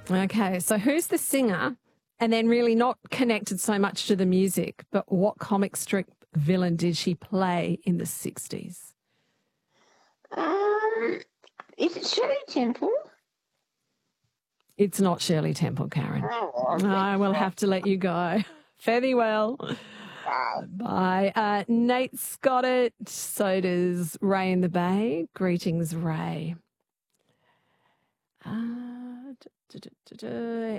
Okay, so who's the singer? And then really not connected so much to the music, but what comic strip villain did she play in the 60s? Um, is it Shirley Temple? It's not Shirley Temple, Karen. Oh, I will have to let you go. Fare thee well. Bye. Nate's got it. So does Ray in the Bay. Greetings, Ray.